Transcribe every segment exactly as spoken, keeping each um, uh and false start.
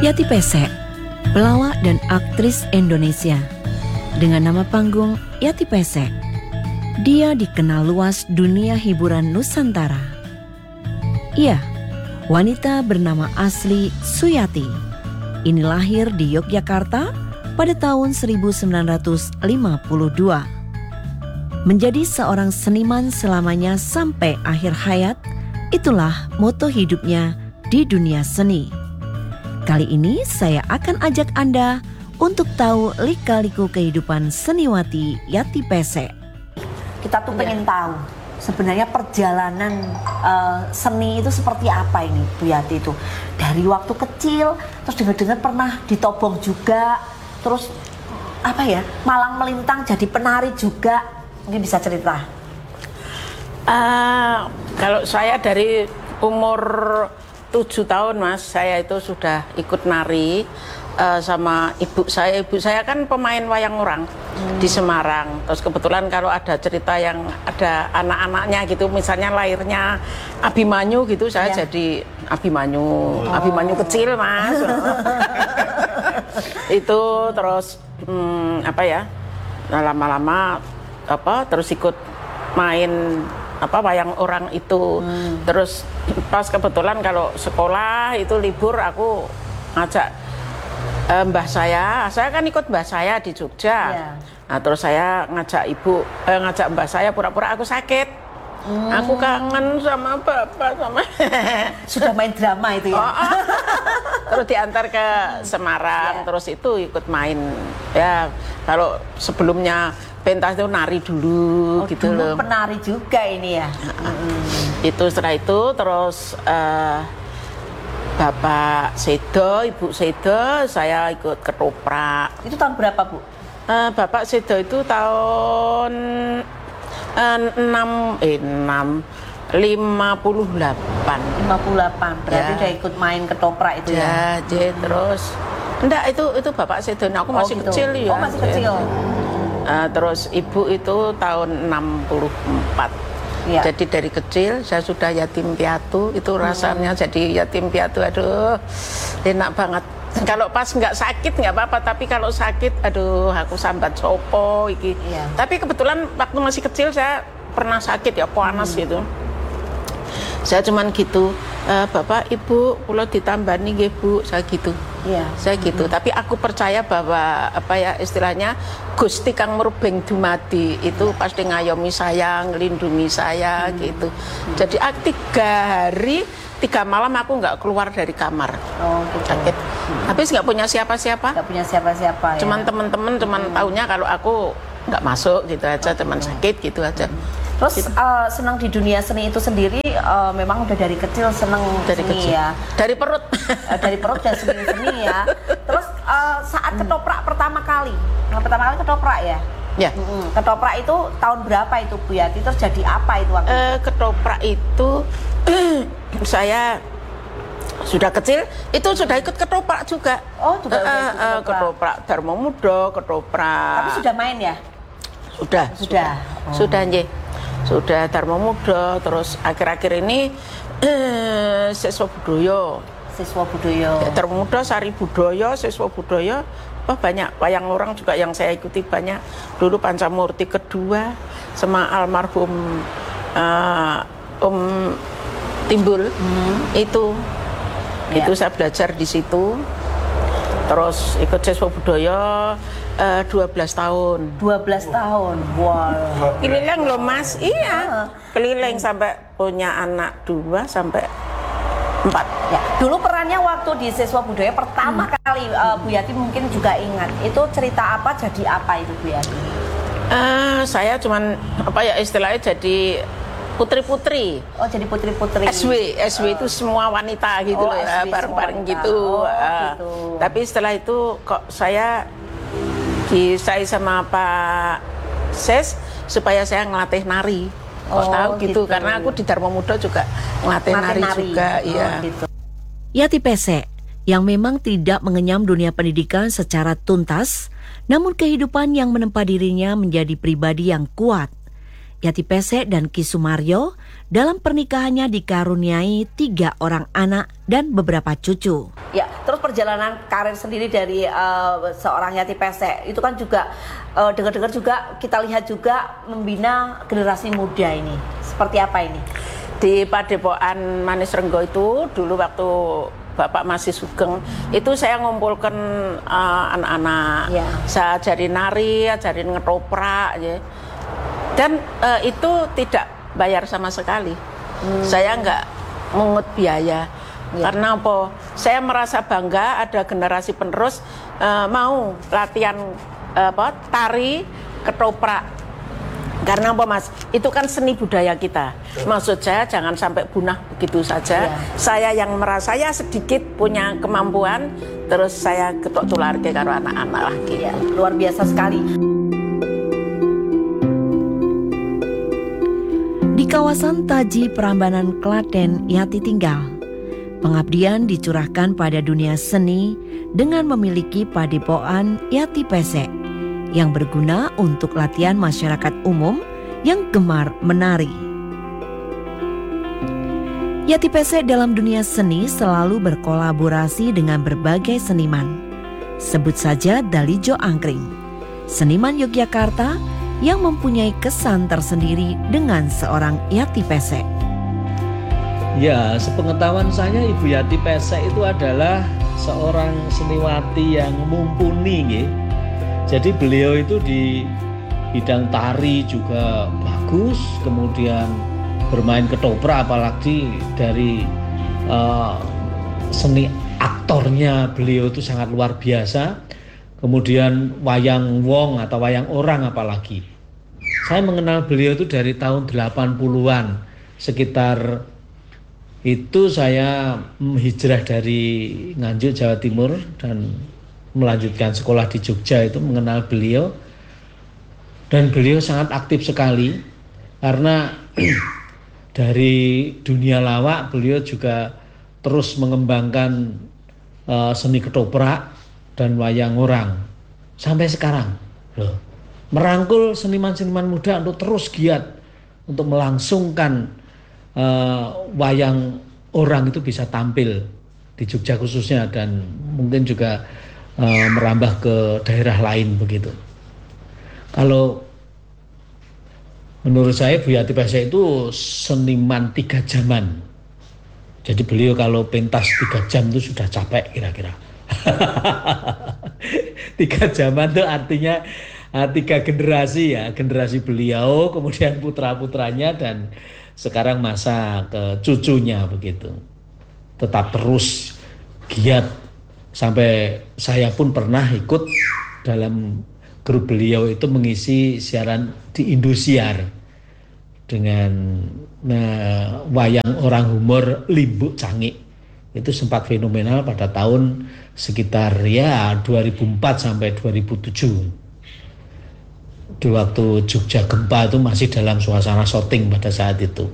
Yati Pesek, pelawak dan aktris Indonesia. Dengan nama panggung Yati Pesek, dia dikenal luas dunia hiburan Nusantara. Ia, wanita bernama asli Suyati. Ini lahir di Yogyakarta pada tahun seribu sembilan ratus lima puluh dua. Menjadi seorang seniman selamanya sampai akhir hayat, itulah moto hidupnya di dunia seni. Kali ini saya akan ajak Anda untuk tahu lika-liku kehidupan seniwati Yati Pesek. Kita tuh pengen ya. tahu sebenarnya perjalanan uh, seni itu seperti apa ini Bu Yati itu. Dari waktu kecil, terus dengar-dengar pernah ditobong juga, terus apa ya, malang melintang jadi penari juga. Mungkin bisa cerita. Uh, kalau saya dari umur tujuh tahun Mas, saya itu sudah ikut nari uh, sama ibu saya. Ibu saya kan pemain wayang orang hmm. di Semarang. Terus kebetulan kalau ada cerita yang ada anak-anaknya gitu, misalnya lahirnya Abimanyu gitu, saya ya. jadi Abimanyu, oh. Abimanyu kecil Mas. Itu terus hmm, apa ya? Nah, lama-lama apa terus ikut main apa wayang orang itu. hmm. Terus pas kebetulan kalau sekolah itu libur, aku ngajak eh, mbah saya saya kan ikut mbah saya di Jogja. yeah. Nah terus saya ngajak ibu eh, ngajak mbah saya pura-pura aku sakit. hmm. Aku kangen sama bapak sama sudah main drama itu ya. oh, oh. Terus diantar ke Semarang. yeah. Terus itu ikut main ya. Kalau sebelumnya pentas itu nari dulu. oh, gitu dulu loh. Penari juga ini ya. hmm. Itu setelah itu terus uh, Bapak Sedo, Ibu Sedo, saya ikut ketoprak. Itu tahun berapa Bu? Uh, Bapak Sedo itu tahun uh, enam eh enam lima puluh delapan. lima puluh delapan. Berarti ya. udah ikut main ketoprak itu ya. Ya, jadi terus enggak, itu itu Bapak Sedo. Aku masih oh, gitu. kecil ya. Oh, masih kecil. Uh, terus ibu itu tahun enam puluh empat. Ya. Jadi dari kecil saya sudah yatim piatu. Itu rasanya hmm. jadi yatim piatu, aduh enak banget. Kalau pas nggak sakit nggak apa-apa, tapi kalau sakit, aduh aku sambat sopo iki. Ya. Tapi kebetulan waktu masih kecil saya pernah sakit ya, panas hmm. gitu. Saya cuman gitu, e, Bapak Ibu kula ditambani nggih Bu, saya gitu. Iya. Saya gitu, mm-hmm. tapi aku percaya bahwa apa ya istilahnya Gusti Kang Murbeng Dumadi itu pasti ngayomi saya, ngelindungi saya mm-hmm. gitu. Mm-hmm. Jadi tiga hari, tiga malam aku nggak keluar dari kamar. Oh, gitu. Sakit. Mm-hmm. Habis nggak punya siapa-siapa. Nggak punya siapa-siapa ya. Cuman teman-teman, cuman mm-hmm. taunya kalau aku nggak masuk gitu aja, cuman sakit gitu aja. Mm-hmm. Terus uh, senang di dunia seni itu sendiri, uh, memang udah dari kecil senang dari seni kecil. ya. Dari perut. uh, dari perut dan seni-seni ya. Terus uh, saat ketoprak pertama kali, nah, pertama kali ketoprak ya. Ya. Mm-hmm. Ketoprak itu tahun berapa itu Bu Yati? Terus jadi apa itu waktu uh, itu? Ketoprak itu saya sudah kecil itu sudah ikut ketoprak juga. Oh, juga uh, uh, uh, ketoprak Dharma Muda, ketoprak. Tapi sudah main ya? Sudah. Sudah. Sudah, oh. sudah nggih. Sudah Dharma Muda, terus akhir-akhir ini eh, siswa budaya. Siswa budaya. Ya, Dharma Muda, Sari Budaya, siswa budaya. Wah, banyak wayang orang juga yang saya ikuti banyak. Dulu Pancamurti kedua sama almarhum uh, Om Timbul. Hmm. Itu ya. Itu saya belajar di situ. Terus ikut siswa budaya uh, dua belas tahun. dua belas tahun. Wow. Keliling loh Mas. Iya. Keliling sampai punya anak dua sampai empat. Ya. Dulu perannya waktu di siswa budaya pertama hmm. kali uh, Bu Yati mungkin juga ingat. Itu cerita apa, jadi apa itu Bu Yati? Uh, saya cuman apa ya istilahnya jadi putri-putri. Oh, jadi putri-putri. S W, S W oh. itu semua wanita gitu oh, loh ya, bareng-bareng gitu. Oh, uh, gitu. Tapi setelah itu kok saya disai sama Pak Ses supaya saya ngelatih nari. Kok oh, tahu gitu. gitu karena aku di Dharma Muda juga ngelatih nari, nari juga, oh, iya. Gitu. Yati Pesek yang memang tidak mengenyam dunia pendidikan secara tuntas, namun kehidupan yang menempa dirinya menjadi pribadi yang kuat. Yati Pesek dan Ki Sumaryo dalam pernikahannya dikaruniai tiga orang anak dan beberapa cucu. Ya, terus perjalanan karir sendiri dari uh, seorang Yati Pesek itu kan juga uh, dengar-dengar juga kita lihat juga membina generasi muda ini. Seperti apa ini? Di Padepokan Manis Renggo itu dulu waktu Bapak masih sugeng, itu saya ngumpulkan uh, anak-anak, ya. Saya ajarin nari, ajarin ngetoprak, ya. Dan uh, itu tidak bayar sama sekali. Hmm. Saya nggak mengut biaya. Ya. Karena apa? Saya merasa bangga ada generasi penerus uh, mau latihan uh, apa, tari, ketoprak. Karena apa, Mas? Itu kan seni budaya kita. Maksud saya jangan sampai punah begitu saja. Ya. Saya yang merasa ya sedikit punya kemampuan, terus saya ketok tular ke karo anak-anak lagi. Ya, luar biasa sekali. Di kawasan Taji Prambanan Klaten, Yati tinggal. Pengabdian dicurahkan pada dunia seni dengan memiliki padepokan Yati Pesek yang berguna untuk latihan masyarakat umum yang gemar menari. Yati Pesek dalam dunia seni selalu berkolaborasi dengan berbagai seniman. Sebut saja Dalijo Angkring, seniman Yogyakarta yang mempunyai kesan tersendiri dengan seorang Yati Pesek. Ya, sepengetahuan saya Ibu Yati Pesek itu adalah seorang seniwati yang mumpuni, nggih. Jadi beliau itu di bidang tari juga bagus, kemudian bermain ketoprak, apalagi dari uh, seni aktornya beliau itu sangat luar biasa. Kemudian wayang wong atau wayang orang apalagi. Saya mengenal beliau itu dari tahun delapan puluhan, sekitar itu saya hijrah dari Nganjuk, Jawa Timur dan melanjutkan sekolah di Jogja, itu mengenal beliau. Dan beliau sangat aktif sekali karena dari dunia lawak beliau juga terus mengembangkan uh, seni ketoprak dan wayang orang sampai sekarang. Loh, merangkul seniman-seniman muda untuk terus giat untuk melangsungkan uh, wayang orang itu bisa tampil di Jogja khususnya dan mungkin juga uh, merambah ke daerah lain begitu. Kalau menurut saya Bu Yati Pesek itu seniman tiga zaman. Jadi beliau kalau pentas tiga jam itu sudah capek kira-kira. Tiga zaman itu artinya uh, tiga generasi ya, generasi beliau, kemudian putra-putranya dan sekarang masa ke cucunya begitu. Tetap terus giat sampai saya pun pernah ikut dalam grup beliau itu mengisi siaran di Indosiar dengan nah, wayang orang humor Limbuk Cangik. Itu sempat fenomenal pada tahun sekitar ya dua ribu empat sampai dua ribu tujuh. Di waktu Jogja gempa itu masih dalam suasana syuting pada saat itu.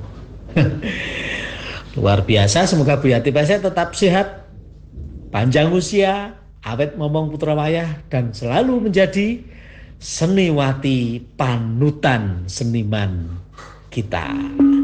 Luar biasa, semoga Bu Yati Pesek tetap sehat, panjang usia, awet momong putra wayah dan selalu menjadi seniwati panutan seniman kita.